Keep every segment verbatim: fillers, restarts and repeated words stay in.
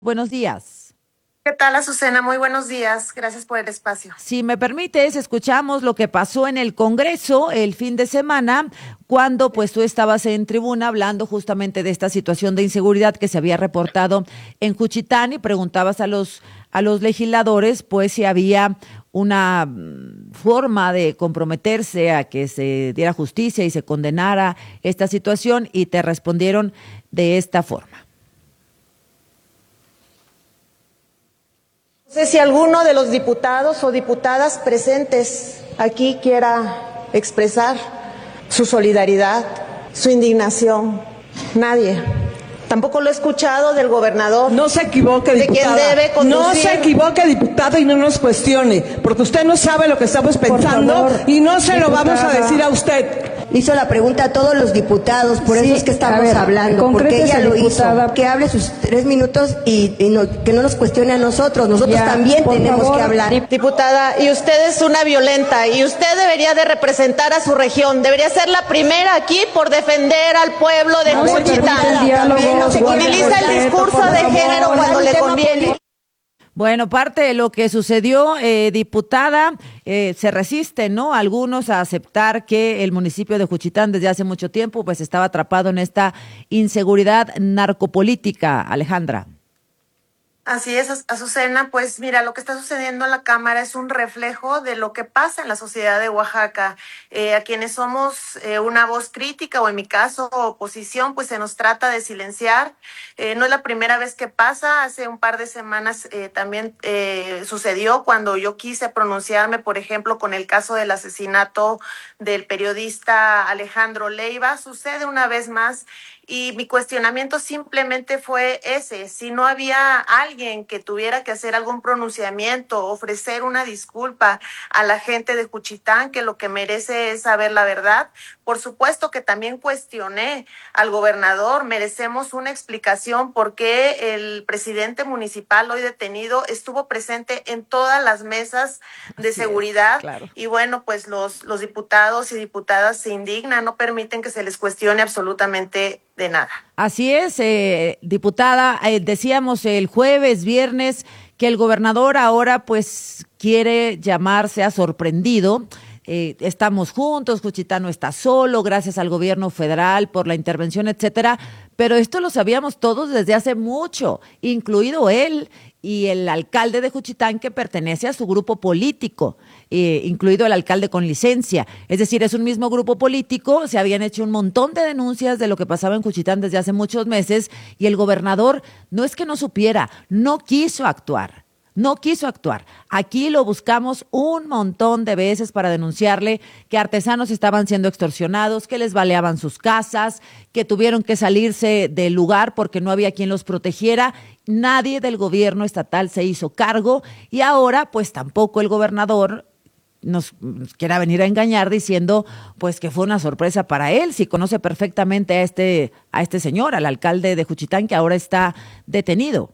Buenos días. ¿Qué tal, Azucena? Muy buenos días. Gracias por el espacio. Si me permites, escuchamos lo que pasó en el Congreso el fin de semana, cuando pues tú estabas en tribuna hablando justamente de esta situación de inseguridad que se había reportado en Juchitán y preguntabas a los a los legisladores pues si había una mm, forma de comprometerse a que se diera justicia y se condenara esta situación y te respondieron de esta forma. No sé si alguno de los diputados o diputadas presentes aquí quiera expresar su solidaridad, su indignación. Nadie. Tampoco lo he escuchado del gobernador. No se equivoque, diputada. De quien debe conducir. No se equivoque, diputada, y no nos cuestione, porque usted no sabe lo que estamos pensando favor, y no se diputada. lo vamos a decir a usted. Hizo la pregunta a todos los diputados, por Sí, eso es que estamos a ver, hablando, porque concrétese, ella lo diputada. hizo. Que hable sus tres minutos y, y no- que no nos cuestione a nosotros. Nosotros Ya, también por tenemos favor. que hablar. Diputada, y usted es una violenta y usted debería de representar a su región. Debería ser la primera aquí por defender al pueblo de No se permite el Juchitán. diálogo, También no se guarde Utiliza el respeto, discurso por de favor. género cuando Un le tema conviene. político. Bueno, parte de lo que sucedió, eh, diputada, eh, se resiste, ¿no? Algunos a aceptar que el municipio de Juchitán desde hace mucho tiempo pues estaba atrapado en esta inseguridad narcopolítica, Alejandra. Así es, Az- Azucena, pues mira, lo que está sucediendo en la Cámara es un reflejo de lo que pasa en la sociedad de Oaxaca. Eh, a quienes somos eh, una voz crítica o en mi caso oposición, pues se nos trata de silenciar. Eh, no es la primera vez que pasa, hace un par de semanas eh, también eh, sucedió cuando yo quise pronunciarme, por ejemplo, con el caso del asesinato del periodista Alejandro Leiva. Sucede una vez más. Y mi cuestionamiento simplemente fue ese, si no había alguien que tuviera que hacer algún pronunciamiento, ofrecer una disculpa a la gente de Juchitán, que lo que merece es saber la verdad. Por supuesto que también cuestioné al gobernador, merecemos una explicación por qué el presidente municipal hoy detenido estuvo presente en todas las mesas de Así seguridad. es, claro. Y bueno, pues los, los diputados y diputadas se indignan, no permiten que se les cuestione absolutamente de nada. Así es, eh, diputada, eh, decíamos el jueves, viernes, que el gobernador ahora pues quiere llamarse a sorprendido. Eh, estamos juntos, Juchitán no está solo, gracias al gobierno federal por la intervención, etcétera. Pero esto lo sabíamos todos desde hace mucho, incluido él y el alcalde de Juchitán que pertenece a su grupo político, eh, incluido el alcalde con licencia. Es decir, es un mismo grupo político, se habían hecho un montón de denuncias de lo que pasaba en Juchitán desde hace muchos meses y el gobernador no es que no supiera, no quiso actuar. No quiso actuar. Aquí lo buscamos un montón de veces para denunciarle que artesanos estaban siendo extorsionados, que les baleaban sus casas, que tuvieron que salirse del lugar porque no había quien los protegiera. Nadie del gobierno estatal se hizo cargo y ahora pues tampoco el gobernador nos nos quiera venir a engañar diciendo pues que fue una sorpresa para él, si conoce perfectamente a este, a este señor, al alcalde de Juchitán que ahora está detenido.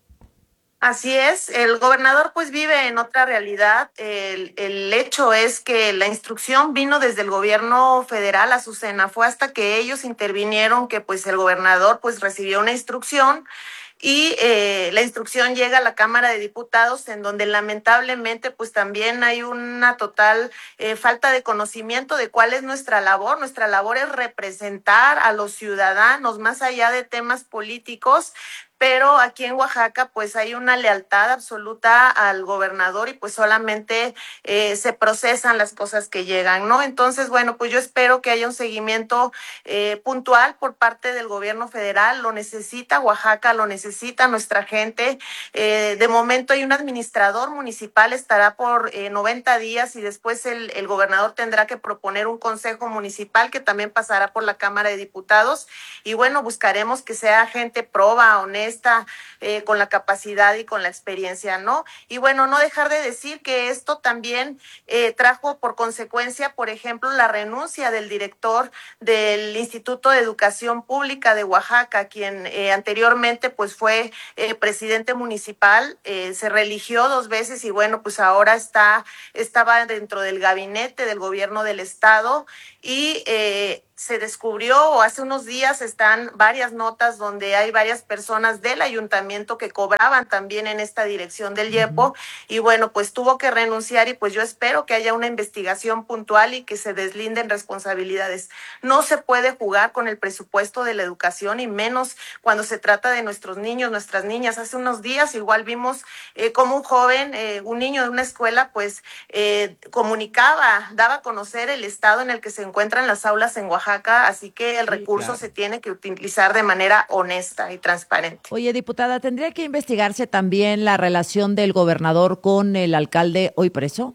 Así es, el gobernador pues vive en otra realidad. El, el hecho es que la instrucción vino desde el gobierno federal, Azucena. Fue hasta que ellos intervinieron que pues el gobernador pues recibió una instrucción y eh, la instrucción llega a la Cámara de Diputados, en donde lamentablemente pues también hay una total eh, falta de conocimiento de cuál es nuestra labor. Nuestra labor es representar a los ciudadanos más allá de temas políticos. Pero aquí en Oaxaca pues hay una lealtad absoluta al gobernador y pues solamente eh, se procesan las cosas que llegan, ¿no? Entonces, bueno, pues yo espero que haya un seguimiento eh, puntual por parte del gobierno federal. Lo necesita Oaxaca, lo necesita nuestra gente. Eh, de momento hay un administrador municipal, estará por eh, noventa días y después el, el gobernador tendrá que proponer un consejo municipal que también pasará por la Cámara de Diputados. Y bueno, buscaremos que sea gente proba, honesta, Está, eh, con la capacidad y con la experiencia, ¿no? Y bueno, no dejar de decir que esto también eh, trajo por consecuencia, por ejemplo, la renuncia del director del Instituto de Educación Pública de Oaxaca, quien eh, anteriormente pues fue eh, presidente municipal, eh, se reeligió dos veces y bueno, pues ahora está, estaba dentro del gabinete del gobierno del estado y eh, se descubrió, o hace unos días están varias notas donde hay varias personas del ayuntamiento que cobraban también en esta dirección del IEPO, uh-huh. y bueno, pues tuvo que renunciar, y pues yo espero que haya una investigación puntual y que se deslinden responsabilidades. No se puede jugar con el presupuesto de la educación, y menos cuando se trata de nuestros niños, nuestras niñas. Hace unos días igual vimos eh, como un joven, eh, un niño de una escuela, pues eh, comunicaba, daba a conocer el estado en el que se encuentran las aulas en Oaxaca. Así que el sí, recurso claro. se tiene que utilizar de manera honesta y transparente. Oye, diputada, ¿tendría que investigarse también la relación del gobernador con el alcalde hoy preso?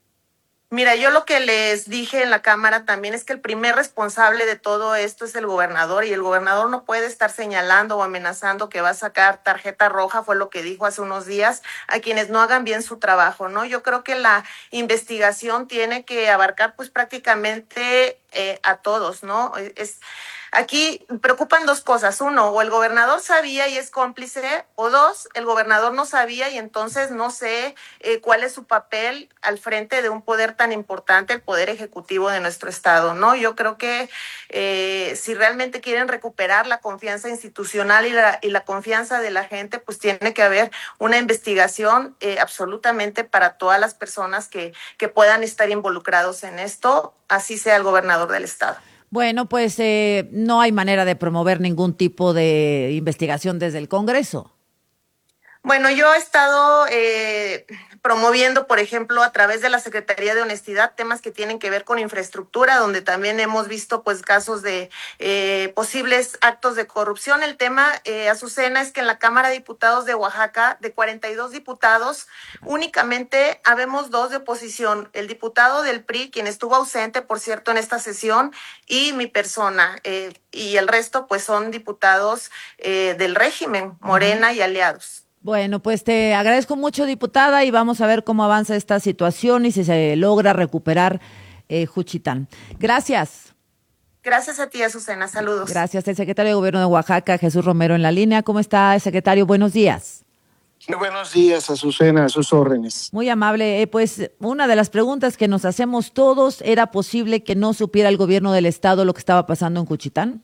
Mira, yo lo que les dije en la Cámara también es que el primer responsable de todo esto es el gobernador, y el gobernador no puede estar señalando o amenazando que va a sacar tarjeta roja, fue lo que dijo hace unos días, a quienes no hagan bien su trabajo, ¿no? Yo creo que la investigación tiene que abarcar pues prácticamente eh, a todos, ¿no? Es... Aquí preocupan dos cosas. Uno, o el gobernador sabía y es cómplice, o dos, el gobernador no sabía y entonces no sé eh, cuál es su papel al frente de un poder tan importante, el poder ejecutivo de nuestro estado, ¿no? Yo creo que eh, si realmente quieren recuperar la confianza institucional y la, y la confianza de la gente, pues tiene que haber una investigación eh, absolutamente para todas las personas que, que puedan estar involucrados en esto, así sea el gobernador del estado. Bueno, pues eh, no hay manera de promover ningún tipo de investigación desde el Congreso. Bueno, yo he estado eh, promoviendo, por ejemplo, a través de la Secretaría de Honestidad, temas que tienen que ver con infraestructura, donde también hemos visto pues casos de eh, posibles actos de corrupción. El tema, eh, Azucena, es que en la Cámara de Diputados de Oaxaca, de cuarenta y dos diputados, únicamente habemos dos de oposición, el diputado del P R I, quien estuvo ausente, por cierto, en esta sesión, y mi persona, eh, y el resto pues son diputados eh, del régimen, Morena y aliados. Bueno, pues te agradezco mucho, diputada, y vamos a ver cómo avanza esta situación y si se logra recuperar eh, Juchitán. Gracias. Gracias a ti, Azucena. Saludos. Gracias. El secretario de Gobierno de Oaxaca, Jesús Romero, en la línea. ¿Cómo está, secretario? Buenos días. Muy buenos días, Azucena, a sus órdenes. Muy amable. Eh, pues una de las preguntas que nos hacemos todos, ¿era posible que no supiera el gobierno del estado lo que estaba pasando en Juchitán?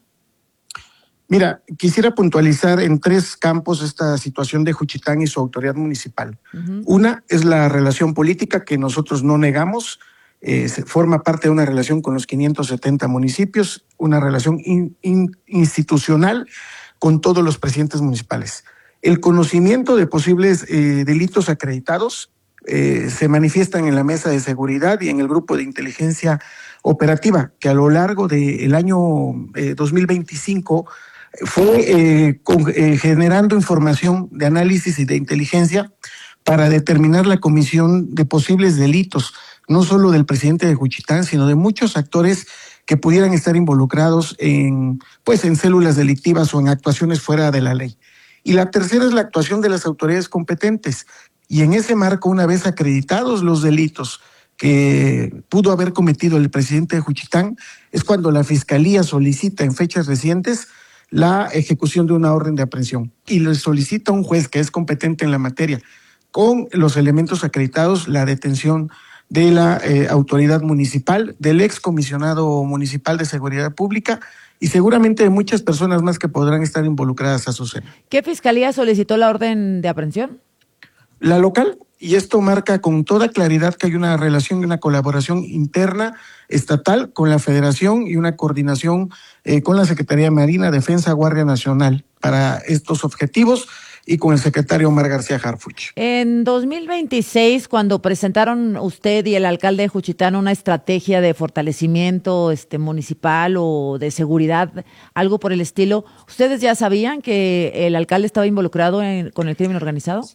Mira, quisiera puntualizar en tres campos esta situación de Juchitán y su autoridad municipal. Uh-huh. Una es la relación política, que nosotros no negamos, eh, forma parte de una relación con los quinientos setenta municipios, una relación in, in, institucional con todos los presidentes municipales. El conocimiento de posibles eh, delitos acreditados eh, se manifiestan en la mesa de seguridad y en el grupo de inteligencia operativa, que a lo largo del año eh, dos mil veinticinco fue eh, con, eh, generando información de análisis y de inteligencia para determinar la comisión de posibles delitos, no solo del presidente de Juchitán, sino de muchos actores que pudieran estar involucrados en, pues, en células delictivas o en actuaciones fuera de la ley. Y la tercera es la actuación de las autoridades competentes. Y en ese marco, una vez acreditados los delitos que pudo haber cometido el presidente de Juchitán, es cuando la Fiscalía solicita en fechas recientes la ejecución de una orden de aprehensión y le solicita a un juez que es competente en la materia, con los elementos acreditados, la detención de la eh, autoridad municipal, del excomisionado municipal de Seguridad Pública y seguramente de muchas personas más que podrán estar involucradas a su seno. ¿Qué fiscalía solicitó la orden de aprehensión? La local, y esto marca con toda claridad que hay una relación y una colaboración interna estatal con la Federación y una coordinación eh, con la Secretaría de Marina, Defensa, Guardia Nacional para estos objetivos y con el secretario Omar García Harfuch. En dos mil veintiséis, cuando presentaron usted y el alcalde de Juchitán una estrategia de fortalecimiento este, municipal o de seguridad, algo por el estilo, ¿ustedes ya sabían que el alcalde estaba involucrado en, con el crimen organizado?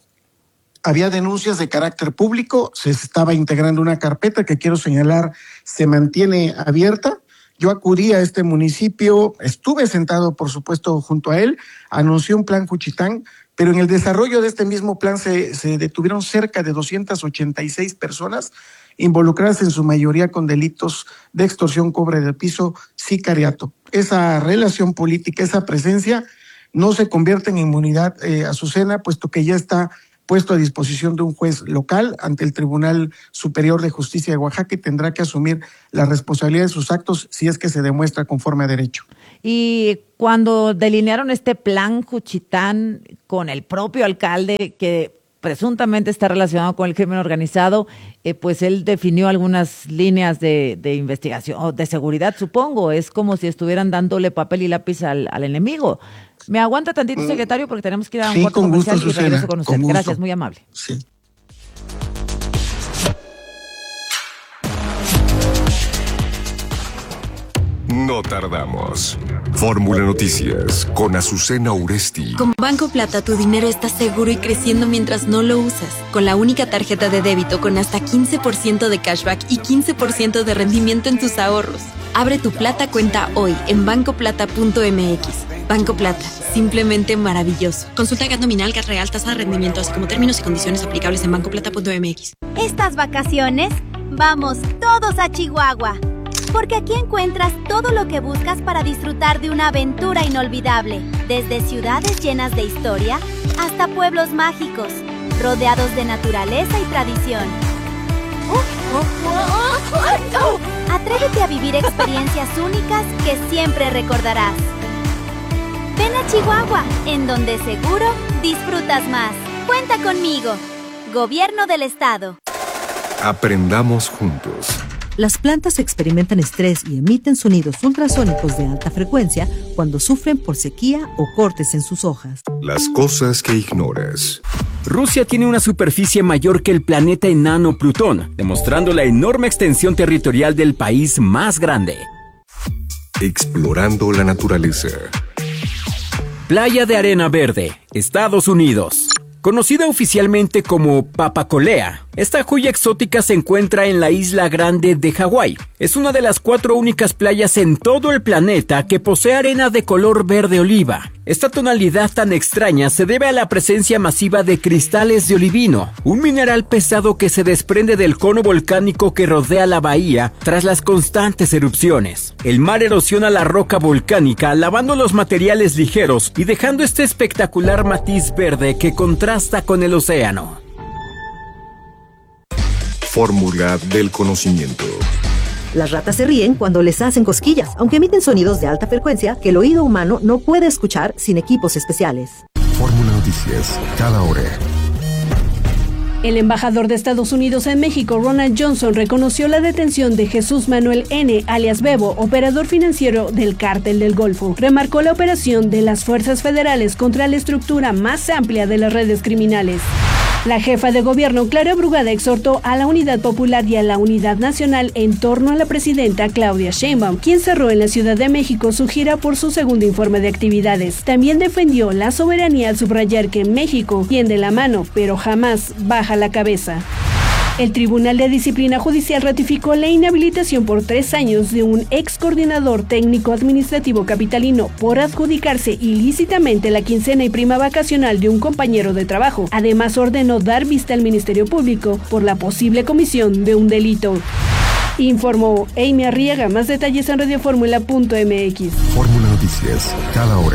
Había denuncias de carácter público, se estaba integrando una carpeta que quiero señalar se mantiene abierta. Yo acudí a este municipio, estuve sentado por supuesto junto a él, anunció un plan Juchitán, pero en el desarrollo de este mismo plan se, se detuvieron cerca de doscientas ochenta y seis personas involucradas en su mayoría con delitos de extorsión, cobre de piso, sicariato. Esa relación política, esa presencia no se convierte en inmunidad eh, Azucena, puesto que ya está puesto a disposición de un juez local ante el Tribunal Superior de Justicia de Oaxaca y tendrá que asumir la responsabilidad de sus actos si es que se demuestra conforme a derecho. Y cuando delinearon este plan Juchitán con el propio alcalde, que presuntamente está relacionado con el crimen organizado, eh, pues él definió algunas líneas de, de investigación o de seguridad, supongo. Es como si estuvieran dándole papel y lápiz al, al enemigo. ¿Me aguanta tantito, secretario? Porque tenemos que ir a un sí, corto con comercial gusto, y regreso Susana, con usted. con gusto. Gracias, muy amable. Sí. No tardamos. Fórmula Noticias con Azucena Uresti. Con Banco Plata tu dinero está seguro y creciendo mientras no lo usas. Con la única tarjeta de débito con hasta quince por ciento de cashback y quince por ciento de rendimiento en tus ahorros. Abre tu Plata cuenta hoy en banco plata punto m x. Banco Plata, simplemente maravilloso. Consulta G A T nominal, G A T real, tasa de rendimiento, así como términos y condiciones aplicables en banco plata punto m x. Estas vacaciones, vamos todos a Chihuahua. Porque aquí encuentras todo lo que buscas para disfrutar de una aventura inolvidable. Desde ciudades llenas de historia hasta pueblos mágicos, rodeados de naturaleza y tradición. Atrévete a vivir experiencias únicas que siempre recordarás. Ven a Chihuahua, en donde seguro disfrutas más. Cuenta conmigo. Gobierno del Estado. Aprendamos juntos. Las plantas experimentan estrés y emiten sonidos ultrasónicos de alta frecuencia cuando sufren por sequía o cortes en sus hojas. Las cosas que ignoras. Rusia tiene una superficie mayor que el planeta enano Plutón, demostrando la enorme extensión territorial del país más grande. Explorando la naturaleza. Playa de Arena Verde, Estados Unidos. Conocida oficialmente como Papacolea, esta joya exótica se encuentra en la isla Grande de Hawái. Es una de las cuatro únicas playas en todo el planeta que posee arena de color verde oliva. Esta tonalidad tan extraña se debe a la presencia masiva de cristales de olivino, un mineral pesado que se desprende del cono volcánico que rodea la bahía tras las constantes erupciones. El mar erosiona la roca volcánica, lavando los materiales ligeros y dejando este espectacular matiz verde que contrasta con el océano. Fórmula del conocimiento. Las ratas se ríen cuando les hacen cosquillas, aunque emiten sonidos de alta frecuencia que el oído humano no puede escuchar sin equipos especiales. Fórmula Noticias, cada hora. El embajador de Estados Unidos en México, Ronald Johnson, reconoció la detención de Jesús Manuel N., alias Bebo, operador financiero del Cártel del Golfo. Remarcó la operación de las fuerzas federales contra la estructura más amplia de las redes criminales. La jefa de gobierno, Clara Brugada, exhortó a la Unidad Popular y a la Unidad Nacional en torno a la presidenta Claudia Sheinbaum, quien cerró en la Ciudad de México su gira por su segundo informe de actividades. También defendió la soberanía al subrayar que México tiende la mano, pero jamás baja la cabeza. El Tribunal de Disciplina Judicial ratificó la inhabilitación por tres años de un ex coordinador técnico administrativo capitalino por adjudicarse ilícitamente la quincena y prima vacacional de un compañero de trabajo. Además, ordenó dar vista al Ministerio Público por la posible comisión de un delito. Informó Amy Arriaga. Más detalles en radioformula punto m x. Fórmula Noticias, cada hora.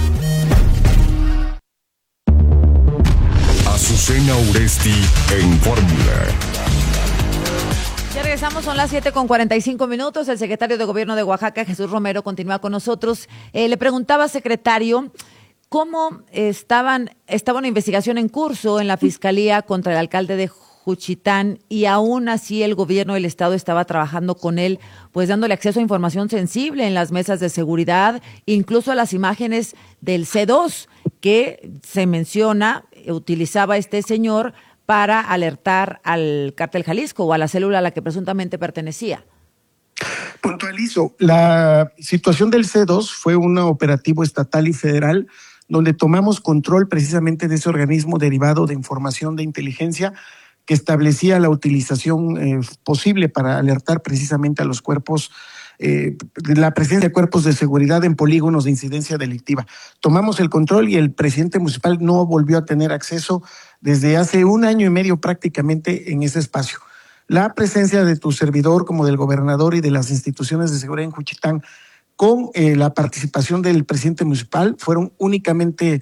Azucena Uresti en Fórmula. Ya regresamos, son las siete con cuarenta y cinco minutos. El secretario de Gobierno de Oaxaca, Jesús Romero, continúa con nosotros. Eh, le preguntaba, secretario, ¿cómo estaban, estaba una investigación en curso en la Fiscalía contra el alcalde de Juchitán y aún así el gobierno del estado estaba trabajando con él, pues dándole acceso a información sensible en las mesas de seguridad, incluso a las imágenes del C dos que se menciona, utilizaba este señor para alertar al Cártel Jalisco o a la célula a la que presuntamente pertenecía? Puntualizo, la situación del C dos fue un operativo estatal y federal donde tomamos control precisamente de ese organismo derivado de información de inteligencia que establecía la utilización eh, posible para alertar precisamente a los cuerpos, eh, la presencia de cuerpos de seguridad en polígonos de incidencia delictiva. Tomamos el control y el presidente municipal no volvió a tener acceso desde hace un año y medio prácticamente en ese espacio. La presencia de tu servidor como del gobernador y de las instituciones de seguridad en Juchitán con eh, la participación del presidente municipal fueron únicamente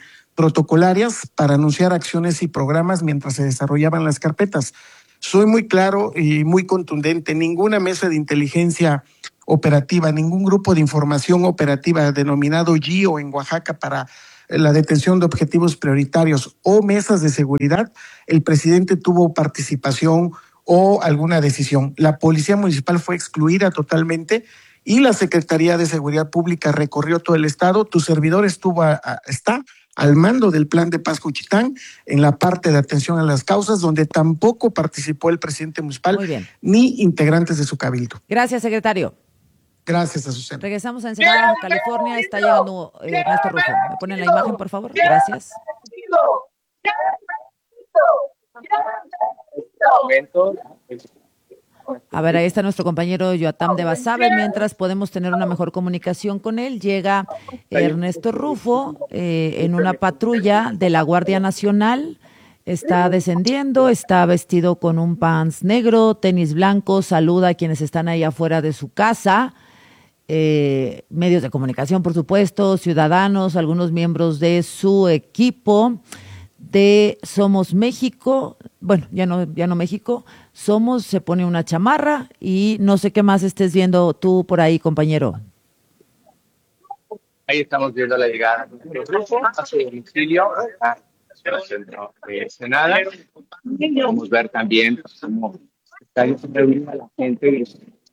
protocolarias para anunciar acciones y programas mientras se desarrollaban las carpetas. Soy muy claro y muy contundente, ninguna mesa de inteligencia operativa, ningún grupo de información operativa denominado G I O en Oaxaca para la detención de objetivos prioritarios o mesas de seguridad, el presidente tuvo participación o alguna decisión. La Policía Municipal fue excluida totalmente y la Secretaría de Seguridad Pública recorrió todo el estado. Tu servidor estuvo a, a, está al mando del Plan de Paz Juchitán en la parte de atención a las causas, donde tampoco participó el presidente municipal ni integrantes de su cabildo. Gracias, secretario. Gracias, Azucena. Regresamos a Ensenada, California. Está llegando eh, Ernesto Rufo. ¿Me ponen la imagen, por favor? Gracias. A ver, ahí está nuestro compañero Yoatam de Basabe. Mientras podemos tener una mejor comunicación con él, llega Ernesto Rufo eh, en una patrulla de la Guardia Nacional. Está descendiendo, está vestido con un pants negro, tenis blanco, saluda a quienes están ahí afuera de su casa. Eh, medios de comunicación, por supuesto, ciudadanos, algunos miembros de su equipo de Somos México, bueno, ya no, ya no México, Somos, se pone una chamarra y no sé qué más estés viendo tú por ahí, compañero. Ahí estamos viendo la llegada del grupo a su domicilio, hacia el centro de Ensenada. Podemos ver también cómo está distribuida la gente.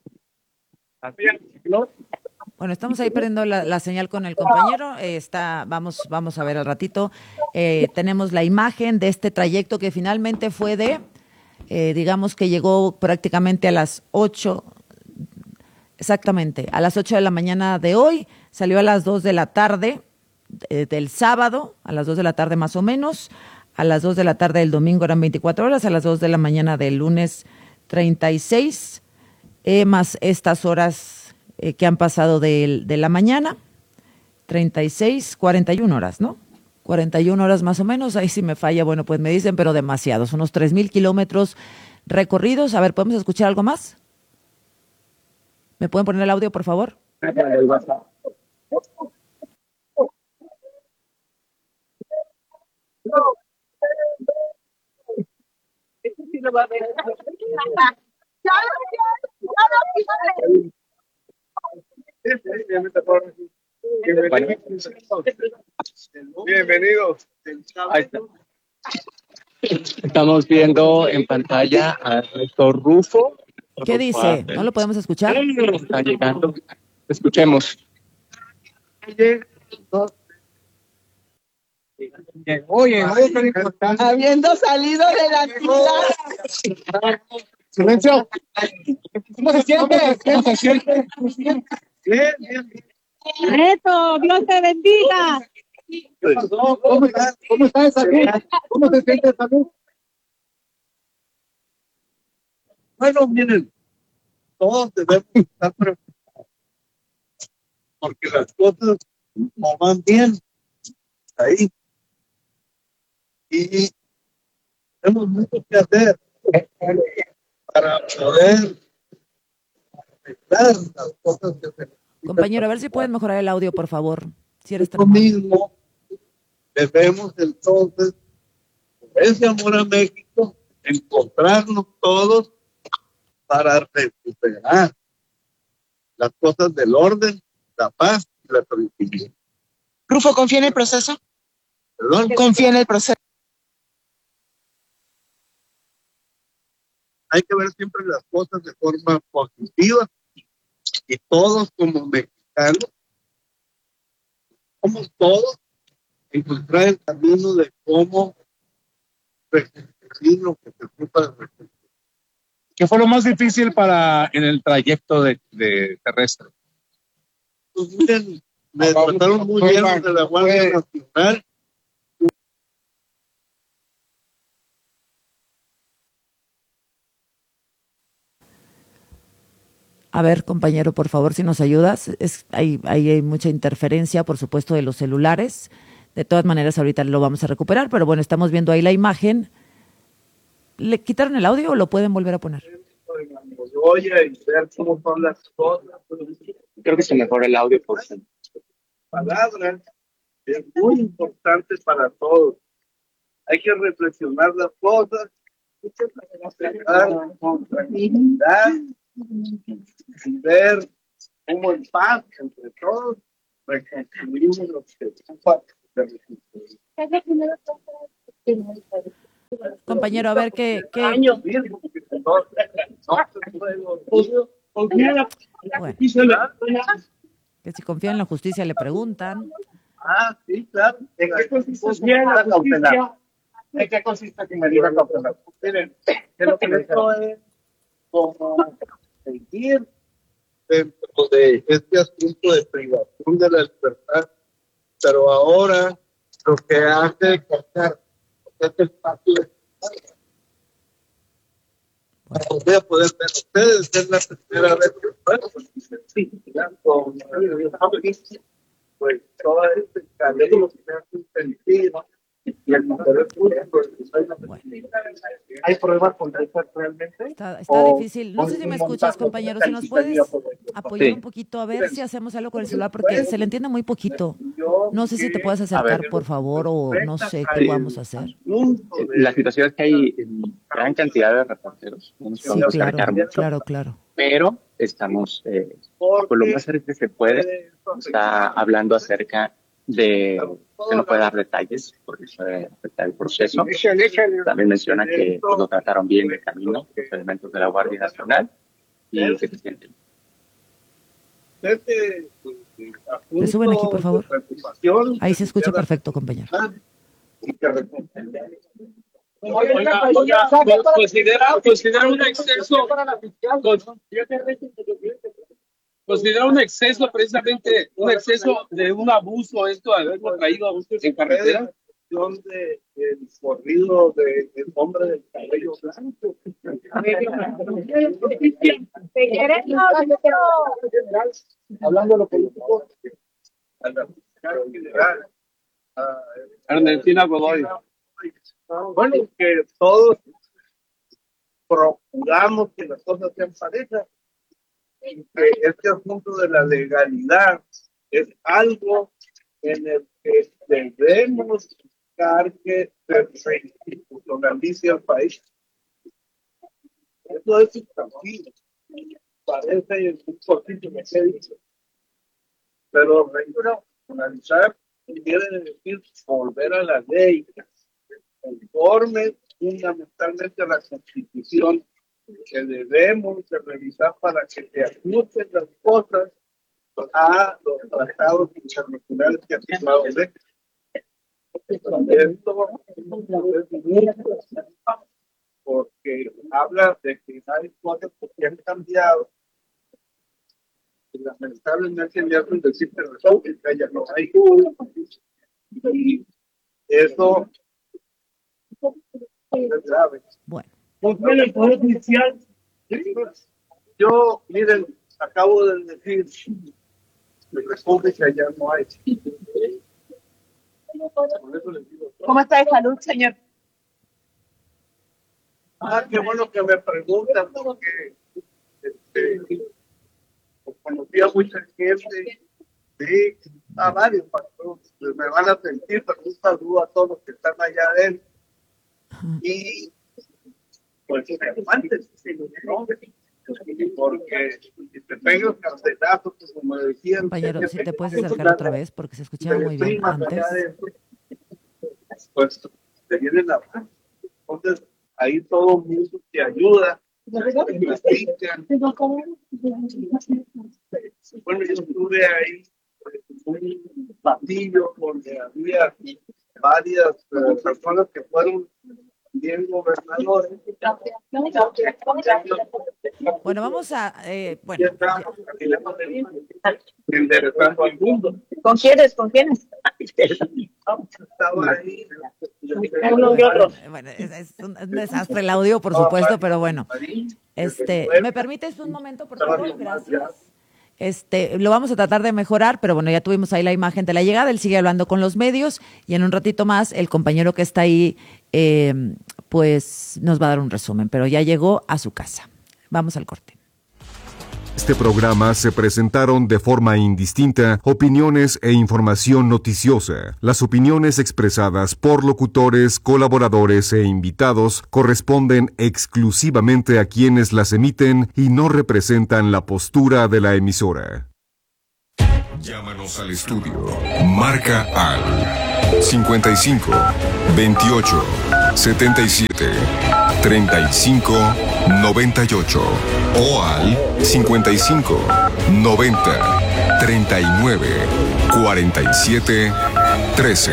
Bueno, estamos ahí perdiendo la, la señal con el compañero. Eh, está, vamos, vamos a ver al ratito. Eh, tenemos la imagen de este trayecto que finalmente fue de, eh, digamos que llegó prácticamente a las ocho, exactamente, a las ocho de la mañana de hoy, salió a las dos de la tarde eh, del sábado, a las dos de la tarde más o menos, a las dos de la tarde del domingo eran veinticuatro horas, a las dos de la mañana del lunes treinta y seis, eh, más estas horas Eh, que han pasado de, de la mañana, treinta y seis, cuarenta y una horas, ¿no? cuarenta y una horas más o menos, ahí sí me falla, bueno, pues me dicen, pero demasiados, unos tres mil kilómetros recorridos. A ver, ¿podemos escuchar algo más? ¿Me pueden poner el audio, por favor? Bienvenidos. Ahí está. Estamos viendo en pantalla a Ernesto Rufo. ¿Qué dice? ¿No lo podemos escuchar? Está llegando. Escuchemos. Oye, habiendo salido de la ciudad. Silencio. ¿Cómo se siente? ¿Cómo se siente? Bien, bien. Neto, Dios te bendiga. ¿Qué pasó? ¿Cómo estás? ¿Cómo está de salud? ¿Cómo se siente de salud? Bueno, miren, todos debemos estar preparados, porque las cosas no van bien ahí. Y tenemos mucho que hacer para poder arreglar las cosas que se... Compañero, a ver si pueden mejorar el audio, por favor. Si eres tan Lo mismo debemos entonces, por ese amor a México, encontrarnos todos para recuperar las cosas del orden, la paz y la tranquilidad. Rufo, ¿confía en el proceso? ¿Perdón? ¿Confía en el proceso? Hay que ver siempre las cosas de forma positiva y todos como mexicanos, somos todos, encontrar el camino de cómo reconstruir lo que se ocupa de reconstruir. ¿Qué fue lo más difícil para en el trayecto de, de terrestre? Pues miren, me trataron muy bien los de la Guardia Nacional. A ver, compañero, por favor, si nos ayudas. Es, hay, hay, hay mucha interferencia, por supuesto, de los celulares. De todas maneras, ahorita lo vamos a recuperar, pero bueno, estamos viendo ahí la imagen. ¿Le quitaron el audio o lo pueden volver a poner? Oye, y ver cómo son las cosas. Creo que se mejora el audio por palabras es muy importante para todos. Hay que reflexionar las cosas, con tranquilidad y ver cómo en paz entre todos reconstruimos lo que ocupa de reconstruir. Compañero, a ver qué... qué... Bueno, que si confía en la justicia le preguntan. Ah, sí, claro. ¿En qué consiste la cautelar? ¿En qué consiste que medida cautelar? Miren, de lo que esto es como seguir dentro de este asunto de privación de la libertad, pero ahora lo que hace es cortar este espacio de para poder poder ver ustedes, es la primera vez que pues todo este cabello que hace un sentido y el interés público. ¿Hay pruebas concretas realmente? Está, está difícil. No sé si me escuchas, compañero. Si nos puedes apoyar un poquito, a ver si hacemos algo con el celular, porque se le entiende muy poquito. No sé si te puedes acercar, por favor, o no sé qué vamos a hacer. La situación es que hay gran cantidad de reporteros. No nos Sí, podemos claro, acercar mucho, claro, claro. pero estamos, eh, por lo más cerca que se puede, está hablando acerca de que no puede dar detalles porque puede afectar el proceso. También menciona que pues, lo trataron bien de camino los elementos de la Guardia Nacional y que se sienten. Le suben aquí, por favor. Ahí se escucha perfecto, compañero. Oiga, oiga, considera, considera un exceso, considera un exceso, precisamente un exceso de un abuso, esto de haberlo traído en carretera. De el corrido del de hombre del cabello blanco. Hablando de lo político, a la fiscal general, a Ernestina Godoy. Bueno, que todos procuramos que las cosas sean parejas, y que este asunto de la legalidad es algo en el que debemos buscar que se reinstitucionalice el país. Eso es sustantivo, parece un poquito me he dicho, pero reinstitucionalizar quiere decir volver a la ley, conforme fundamentalmente a la Constitución, que debemos de revisar para que se ajusten las cosas a los tratados internacionales que ha firmado México. Esto es porque habla de que hay cosas que han cambiado y lamentablemente me hacen decir que resulta que ya no hay. Y eso es grave. Bueno. ¿Con qué el Poder Judicial? Yo, miren, acabo de decir, me responde que allá no hay. ¿Cómo está de salud, señor? Ah, qué bueno que me preguntan, porque este, conocí a mucha gente, sí, a varios patrones, me van a sentir, pero un saludo a todos los que están allá adentro. Y pues antes, ¿no? Porque si te pegas carcelazos, pues, como decían. Compañero, si te puedes acercar otra vez, porque se escuchaba muy bien antes. Pues te viene la mano. Entonces, ahí todo el mundo te ayuda. Bueno, yo estuve ahí en un pasillo donde había varias eh, personas que fueron bien gobernadores. Bueno, vamos a... Eh, bueno, enderezando al mundo. ¿Con quiénes? ¿Con quiénes? Estaba ahí. Bueno, es, es, un, es un desastre el audio, por supuesto, pero bueno. Este, ¿me permites un momento, por favor? Gracias. Este, lo vamos a tratar de mejorar, pero bueno, ya tuvimos ahí la imagen de la llegada, él sigue hablando con los medios y en un ratito más el compañero que está ahí, eh, pues nos va a dar un resumen, pero ya llegó a su casa. Vamos al corte. Este programa se presentaron de forma indistinta opiniones e información noticiosa. Las opiniones expresadas por locutores, colaboradores e invitados corresponden exclusivamente a quienes las emiten y no representan la postura de la emisora. Llámanos al estudio. Marca al cincuenta y cinco, veintiocho, setenta y siete, treinta y cinco, noventa y ocho o al cincuenta y cinco, noventa, treinta y nueve, cuarenta y siete, trece.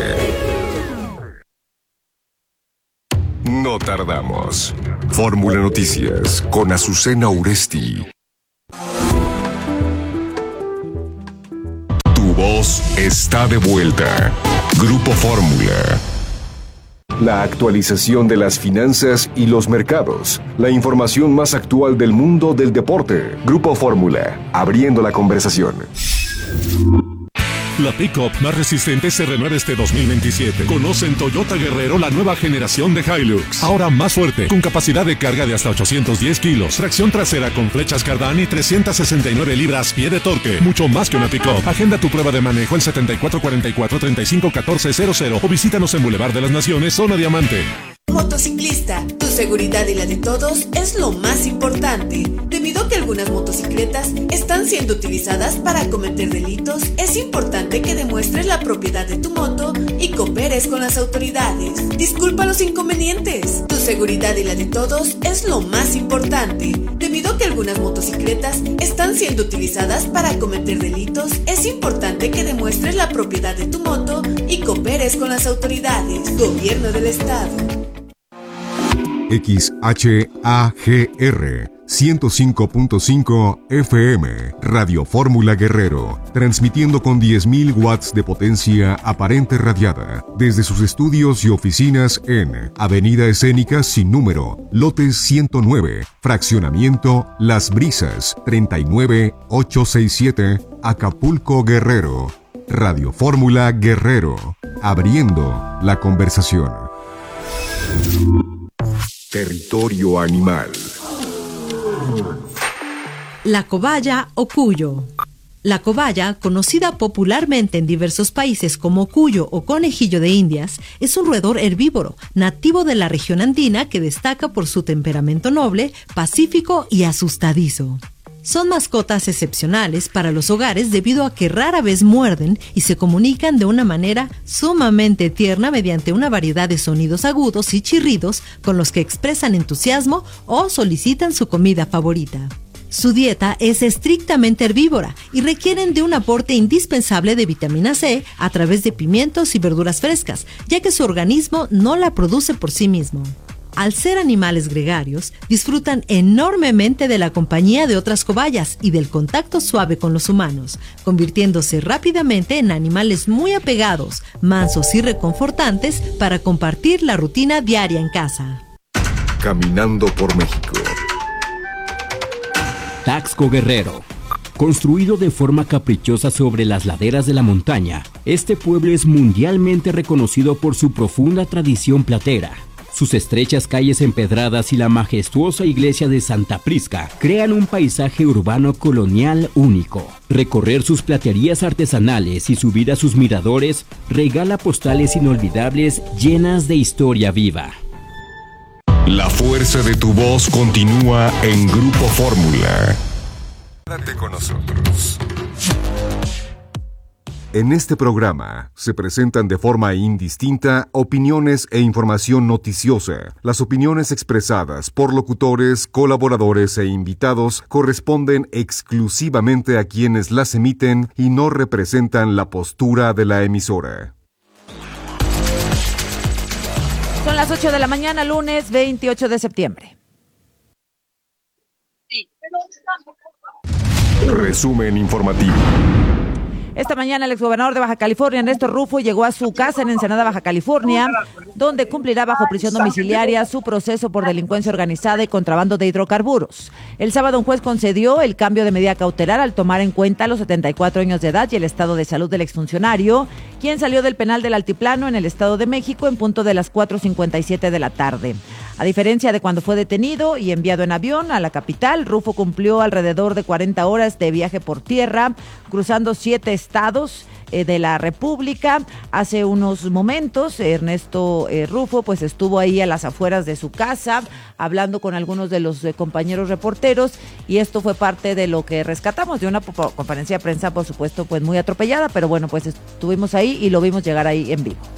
No tardamos. Fórmula Noticias con Azucena Uresti. Tu voz está de vuelta. Grupo Fórmula. La actualización de las finanzas y los mercados. La información más actual del mundo del deporte. Grupo Fórmula, abriendo la conversación. La pick-up más resistente se renueva este dos mil veintisiete. Conoce en Toyota Guerrero la nueva generación de Hilux. Ahora más fuerte, con capacidad de carga de hasta ochocientos diez kilos. Tracción trasera con flechas Cardán y trescientas sesenta y nueve libras-pie de torque. Mucho más que una pick-up. Agenda tu prueba de manejo en setenta y cuatro cuarenta y cuatro, treinta y cinco catorce cero cero o visítanos en Boulevard de las Naciones, Zona Diamante. Motociclista, tu seguridad y la de todos es lo más importante. Debido a que algunas motocicletas están siendo utilizadas para cometer delitos, es importante que demuestres la propiedad de tu moto y cooperes con las autoridades. Disculpa los inconvenientes. Tu seguridad y la de todos es lo más importante. Debido a que algunas motocicletas están siendo utilizadas para cometer delitos, es importante que demuestres la propiedad de tu moto y cooperes con las autoridades. Gobierno del Estado. X H A G R ciento cinco punto cinco F M, Radio Fórmula Guerrero, transmitiendo con diez mil watts de potencia aparente radiada, desde sus estudios y oficinas en Avenida Escénica sin número, lote ciento nueve, fraccionamiento Las Brisas, treinta y nueve ochocientos sesenta y siete, Acapulco, Guerrero. Radio Fórmula Guerrero, abriendo la conversación. Territorio animal. La cobaya o cuyo. La cobaya, conocida popularmente en diversos países como cuyo o conejillo de Indias, es un roedor herbívoro, nativo de la región andina que destaca por su temperamento noble, pacífico y asustadizo. Son mascotas excepcionales para los hogares debido a que rara vez muerden y se comunican de una manera sumamente tierna mediante una variedad de sonidos agudos y chirridos con los que expresan entusiasmo o solicitan su comida favorita. Su dieta es estrictamente herbívora y requieren de un aporte indispensable de vitamina C a través de pimientos y verduras frescas, ya que su organismo no la produce por sí mismo. Al ser animales gregarios, disfrutan enormemente de la compañía de otras cobayas y del contacto suave con los humanos, convirtiéndose rápidamente en animales muy apegados, mansos y reconfortantes para compartir la rutina diaria en casa. Caminando por México. Taxco Guerrero. Construido de forma caprichosa sobre las laderas de la montaña, este pueblo es mundialmente reconocido por su profunda tradición platera. Sus estrechas calles empedradas y la majestuosa iglesia de Santa Prisca crean un paisaje urbano colonial único. Recorrer sus platerías artesanales y subir a sus miradores regala postales inolvidables llenas de historia viva. La fuerza de tu voz continúa en Grupo Fórmula. Quédate con nosotros. En este programa se presentan de forma indistinta opiniones e información noticiosa. Las opiniones expresadas por locutores, colaboradores e invitados corresponden exclusivamente a quienes las emiten y no representan la postura de la emisora. Son las ocho de la mañana, lunes veintiocho de septiembre. Resumen informativo. Esta mañana el exgobernador de Baja California, Néstor Rufo, llegó a su casa en Ensenada, Baja California, donde cumplirá bajo prisión domiciliaria su proceso por delincuencia organizada y contrabando de hidrocarburos. El sábado un juez concedió el cambio de medida cautelar al tomar en cuenta los setenta y cuatro años de edad y el estado de salud del exfuncionario, quien salió del penal del Altiplano en el Estado de México en punto de las cuatro cincuenta y siete de la tarde. A diferencia de cuando fue detenido y enviado en avión a la capital, Rufo cumplió alrededor de cuarenta horas de viaje por tierra, cruzando siete estados eh, de la República. Hace unos momentos, Ernesto eh, Rufo pues estuvo ahí a las afueras de su casa, hablando con algunos de los eh, compañeros reporteros, y esto fue parte de lo que rescatamos de una conferencia de prensa, por supuesto, pues muy atropellada, pero bueno, pues estuvimos ahí y lo vimos llegar ahí en vivo.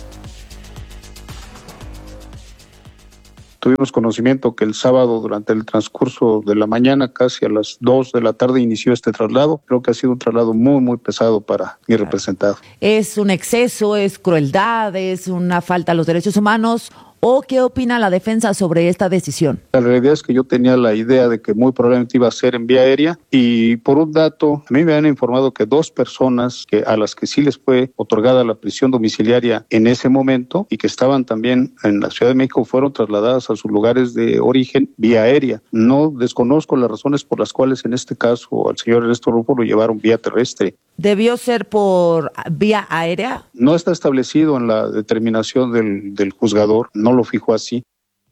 Tuvimos conocimiento que el sábado, durante el transcurso de la mañana, casi a las dos de la tarde, inició este traslado. Creo que ha sido un traslado muy, muy pesado para mi representado. ¿Es un exceso, es crueldad, es una falta a los derechos humanos? ¿O qué opina la defensa sobre esta decisión? La realidad es que yo tenía la idea de que muy probablemente iba a ser en vía aérea, y por un dato, a mí me han informado que dos personas que a las que sí les fue otorgada la prisión domiciliaria en ese momento y que estaban también en la Ciudad de México fueron trasladadas a sus lugares de origen vía aérea. No desconozco las razones por las cuales en este caso al señor Ernesto Rufo lo llevaron vía terrestre. ¿Debió ser por vía aérea? No está establecido en la determinación del, del juzgador, no lo fijó así.